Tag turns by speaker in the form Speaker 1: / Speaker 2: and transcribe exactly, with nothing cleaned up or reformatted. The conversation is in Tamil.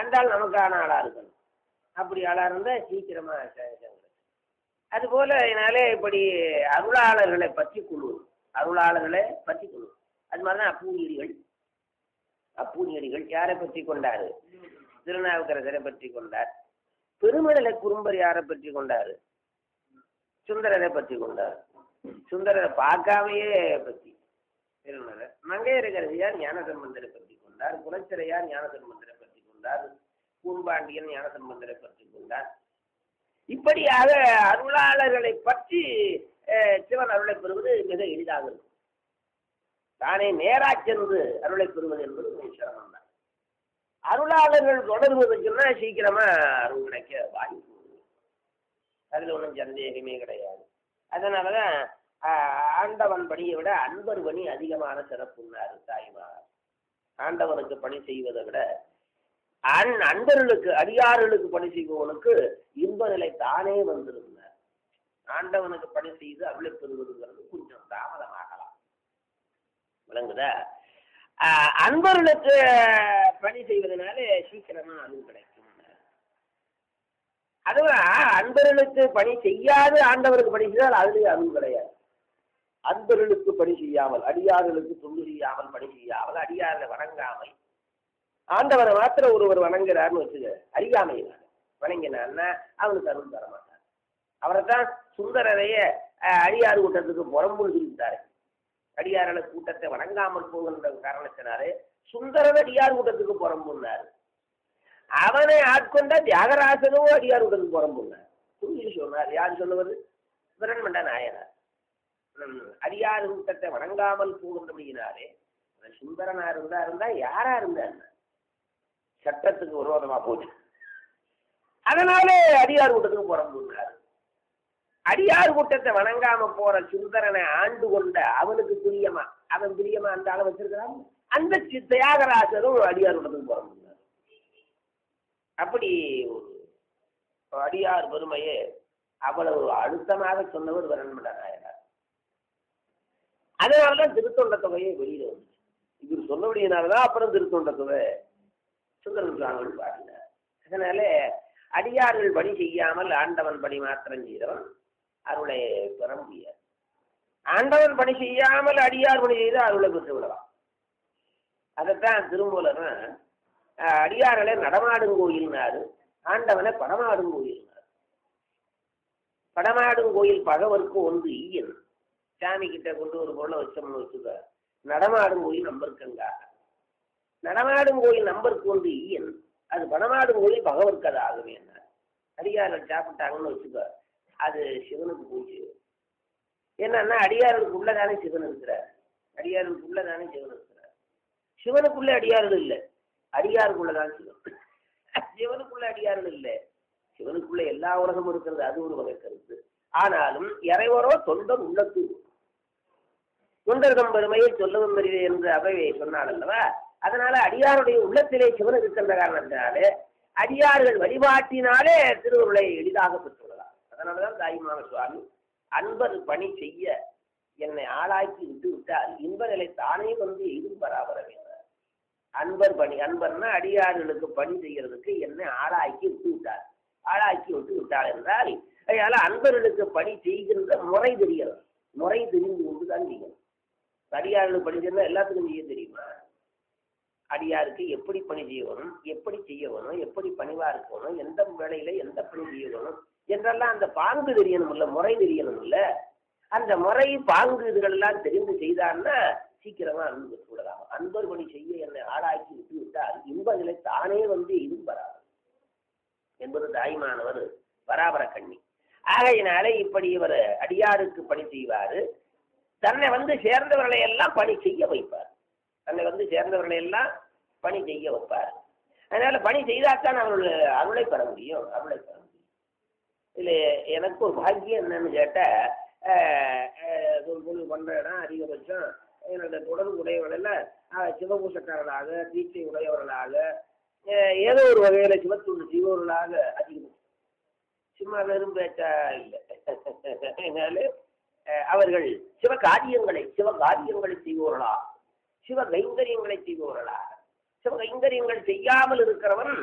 Speaker 1: அந்த ஆள் நமக்கான ஆளா இருக்கணும். அப்படி ஆளா இருந்தா சீக்கிரமா கிடைக்கும். அதுபோல என்னாலே இப்படி அருளாளர்களை பற்றி கொள்வது, அருளாளர்களை பற்றி கொள்வது. அது மாதிரிதான் அப்பூதியடிகள். அப்பூதியடிகள் யாரை பற்றி கொண்டாரு? திருநாவுக்கரசரை பற்றி கொண்டார். பெருமடலை குறும்பர் யாரை பற்றி கொண்டாரு? சுந்தரரை பற்றி கொண்டார். சுந்தரரை பார்க்காமையே பற்றி திருமலர். மங்கையரசியார் ஞானசம்பந்தரை பற்றி கொண்டார். குலச்சிறையார் ஞானசம்பந்தரை பற்றி கொண்டார். பூம்பாண்டியன் ஞானசம்பந்தரை பற்றி கொண்டார். இப்படியாக அருளாளர்களை பற்றி சிவன் அருளை பெறுவது மிக எளிதாக இருக்கும். தானே நேரா சென்று அருளை பெறுவது என்பது மிக சிரமம் தான். அருளாளர்கள் தொடர்வதற்குன்னா சீக்கிரமா அருள் கிடைக்க வாய்ப்பு, அதுல ஒன்றும் சந்தேகமே கிடையாது. அதனாலதான் ஆண்டவன் பணியை விட அன்பர் பணி அதிகமான சிறப்புன்னாரு தாய்மார். ஆண்டவனுக்கு பணி செய்வதை விட அன் அன்பர்களுக்கு அடியார்களுக்கு பணி செய்பவனுக்கு இன்ப நிலை தானே வந்திருந்தார். ஆண்டவனுக்கு பணி செய்து அருளை பெறுவதுங்கிறது கொஞ்சம் தாமதமாகலாம், விளங்குதா? அன்பர்களுக்கு பணி செய்வதனால சீக்கிரமா அருள் கிடைக்கும். அதுவும் அன்பர்களுக்கு பணி செய்யாது ஆண்டவருக்கு பணி செய்தால் அதுலேயே அருள் கிடையாது. அன்பர்களுக்கு பணி செய்யாமல், அடியார்களுக்கு தொண்டு செய்யாமல், பணி செய்யாமல், அடியார்களை வணங்காமல் ஆண்டவரை மாத்திரம் ஒருவர் வணங்குறாருன்னு வச்சுக்க, அறியாமையினால வணங்கினான்னா அவனுக்கு அருள் தர மாட்டார். அவரைத்தான் சுந்தரரைய அடியார் கூட்டத்துக்கு புறம்புன்னு சொல்லிவிட்டாரு. அடியார்கள கூட்டத்தை வணங்காமல் போகின்ற காரணத்தினாலே சுந்தரர் அடியார் கூட்டத்துக்கு புறம்புன்னாரு. அவனை ஆட்கொண்ட தியாகராசனும் அடியார் கூட்டத்துக்கு புறம்புன்னார். சொல்லி சொன்னார். யார் சொல்லுவது? பிரண்மண்ட நாயனார். அடியார் கூட்டத்தை வணங்காமல் போகின்றபடியினாலே சுந்தரனா இருந்தா இருந்தா யாரா இருந்தா சட்டத்துக்கு விரோதமா போச்சு. அதனாலே அடியார் கூட்டத்துக்கு புறம்புன்னார். அடியார் கூட்டத்தை வணங்காம போற சுந்தரனை ஆண்டு கொண்ட அவனுக்கு பிரியமா, அவன் பிரியமா அந்த ஆளை வச்சிருக்கிறான். அந்த தியாகராசரும் அடியார் கூட்டத்துக்கு புறம்புன்னார். அப்படி ஒரு அடியார் பெருமையே அவ்வளவு அழுத்தமாக சொன்னவர் பிரண்மண்ட நாயனார். அதனாலதான் திருத்தொண்ட தொகையை வெளியில வந்துச்சு. இவர் சொன்னபடியினாலதான் அப்புறம் திருத்தொண்ட தொகை சுந்தரன் சுவாமிகள் பாடினார். அதனால அடியார்கள் பணி செய்யாமல் ஆண்டவன் பணி மாத்திரம் செய்தவன் அருளை பெற முடியாது. ஆண்டவன் பணி செய்யாமல் அடியார் பணி செய்து அருளை பெற்று விடலாம். அதைத்தான் திருமூலர் அடியார்களை நடமாடும் கோயில்னாரு, ஆண்டவனை படமாடும் கோயில்னாரு. படமாடும் கோயில் பகவருக்கு ஒன்று ஈயன். சாமி கிட்ட கொண்டு ஒரு பொருளை வச்சோம்னு வச்சுக்க, நடமாடும் கோயில் நம்பருக்குங்காக. நடமாடும் கோயில் நம்பருக்கு ஒன்று ஈயன், அது படமாடும் கோயில் பகவருக்கு அது ஆகுமே. என்ன அடியார்கள் சாப்பிட்டாங்கன்னு வச்சுக்க, அது சிவனுக்கு பூஜை. என்னன்னா அடியார்களுக்கு உள்ளதானே சிவன் இருக்கிறார். அடியார்களுக்கு உள்ளதானே சிவன் இருக்கிறார். சிவனுக்குள்ள அடியார்கள் இல்லை, அடியாருக்குள்ளதான் சிவன். சிவனுக்குள்ள அடியார்கள் இல்லை, சிவனுக்குள்ள எல்லா உலகமும் இருக்கிறது. அது ஒரு வகை கருத்து. ஆனாலும் இறைவரோ தொண்டர் உள்ளத்து தொண்டர்தம் பெருமையை சொல்லவும் பெரியது என்று அவையை சொன்னார் அல்லவா. அதனால அடியாருடைய உள்ளத்திலே சிவன் இருக்கின்ற காரணத்தினாலே அடியார்கள் வழிபாட்டினாலே திருவுருளை எளிதாக பெற்றுள்ளதார். அதனாலதான் தாய்மான சுவாமி அன்பர் பணி செய்ய என்னை ஆளாக்கி விட்டு விட்டால் இன்ப நிலை தானே வந்து எதுவும் பராபர வேண்டார். அன்பர் பணி, அன்பர்னா அடியார்களுக்கு பணி செய்யறதுக்கு என்னை ஆளாக்கி விட்டு விட்டார். ஆளாக்கி விட்டு விட்டார் என்றால் அதனால அன்பர்களுக்கு பணி செய்கின்ற முறை தெரிகிறது. முறை தெரிந்து கொண்டு தான் செய்யணும். அடியார்களுக்கு பணி செய்யணும் எல்லாத்துக்கும் செய்ய தெரியுமா? அடியாருக்கு எப்படி பணி செய்யணும், எப்படி செய்யணும், எப்படி பணிவா இருக்கணும், எந்த வேலையில எந்த பணி செய்யணும் என்றெல்லாம் அந்த பாங்கு தெரியணும் இல்ல, முறை தெரியணும் இல்ல. அந்த முறை பாங்கு இதுகளெல்லாம் தெரிந்து செய்தான்னா சீக்கிரமா அன்பு கூடலாம். அன்பர் பணி செய்ய என்னை ஆளாக்கி விட்டு விட்டால் இன்ப நிலை தானே வந்து இதுவும் வராது என்பது தாய்மானவர் பராபர கண்ணி. ஆகையினாலே இப்படி இவர் அடியாருக்கு பணி செய்வாரு. தன்னை வந்து சேர்ந்தவர்களை எல்லாம் பணி செய்ய வைப்பார். தன்னை வந்து சேர்ந்தவர்களை எல்லாம் பணி செய்ய வைப்பார். அதனால பணி செய்தால்தான் அவர்கள் அருளை பெற முடியும். அருளை பெற முடியும். இதுல எனக்கு ஒரு பாக்கியம் என்னன்னு கேட்டா, கொண்ட இடம் அதிகபட்சம் என்னோட தொடர்பு உடையவர்கள் சிவபூசக்காரர்களாக, தீட்சை உடையவர்களாக, ஏதோ ஒரு வகையில சிவத்துண்டு செய்பவர்களாக அதிகம். சும்மா வெறும் பேச்சா இல்லை. அதனால அவர்கள் சிவ காரியங்களை சிவ காரியங்களை செய்பவர்களா, சிவ கைங்கரியங்களை செய்பவர்களா. சிவ கைங்கரியங்கள் செய்யாமல் இருக்கிறவன்